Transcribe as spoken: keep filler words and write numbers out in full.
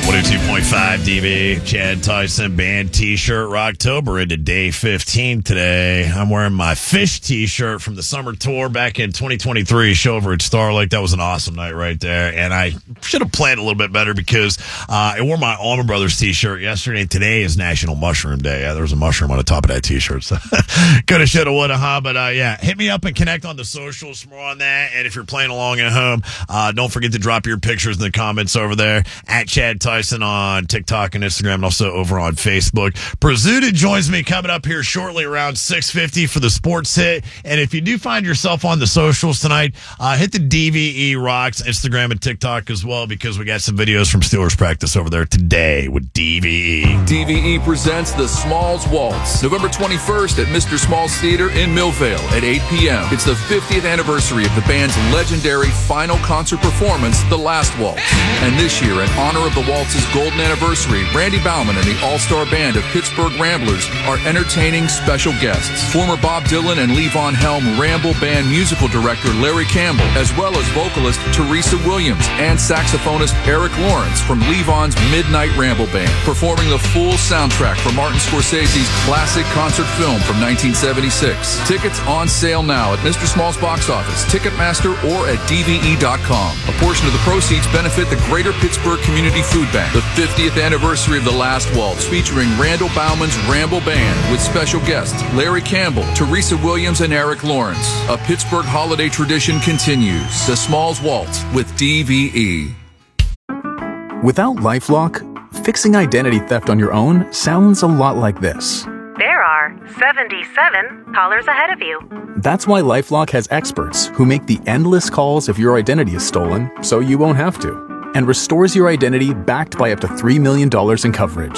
one oh two point five D V, Chad Tyson Band T-shirt Rocktober into day fifteen today. I'm wearing my Fish T-shirt from the summer tour back in twenty twenty-three, show over at Star Lake. That was an awesome night right there, and I should have planned a little bit better because uh, I wore my Allman Brothers T-shirt yesterday. Today is National Mushroom Day. Yeah, there was a mushroom on the top of that T-shirt, so coulda, shoulda, woulda, huh? But uh, yeah, hit me up and connect on the socials for more on that, and if you're playing along at home, uh, don't forget to drop your pictures in the comments over there at Chad Tyson on TikTok and Instagram, and also over on Facebook. Brazuta joins me coming up here shortly around six fifty for the Sports Hit. And if you do find yourself on the socials tonight, uh, hit the D V E Rocks Instagram and TikTok as well, because we got some videos from Steelers practice over there today with D V E. D V E presents the Smalls Waltz, November twenty-first at Mister Smalls Theater in Millvale at eight p.m. It's the fiftieth anniversary of the band's legendary final concert performance, The Last Waltz. And this year, in honor of the waltz's golden anniversary, Randy Bauman and the all-star band of Pittsburgh Ramblers are entertaining special guests. Former Bob Dylan and Levon Helm Ramble Band musical director Larry Campbell, as well as vocalist Teresa Williams and saxophonist Eric Lawrence from Levon's Midnight Ramble Band, performing the full soundtrack for Martin Scorsese's classic concert film from nineteen seventy-six. Tickets on sale now at Mister Small's box office, Ticketmaster, or at D V E dot com. A portion of the proceeds benefit the Greater Pittsburgh Community Food Bank. The fiftieth anniversary of The Last Waltz, featuring Randall Bauman's Ramble Band with special guests Larry Campbell, Teresa Williams, and Eric Lawrence. A Pittsburgh holiday tradition continues. The Smalls Waltz with D V E. Without LifeLock, fixing identity theft on your own sounds a lot like this. There are seventy-seven callers ahead of you. That's why LifeLock has experts who make the endless calls if your identity is stolen, so you won't have to, and restores your identity backed by up to three million dollars in coverage.